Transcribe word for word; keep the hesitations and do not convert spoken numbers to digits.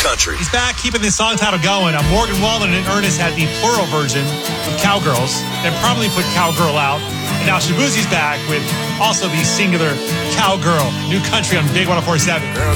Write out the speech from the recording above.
Country. He's back keeping this song title going. Uh, Morgan Wallen and Ernest had the plural version of Cowgirls. They probably put Cowgirl out. And now Shabuzi's back with also the singular Cowgirl. New Country on Big one oh four point seven.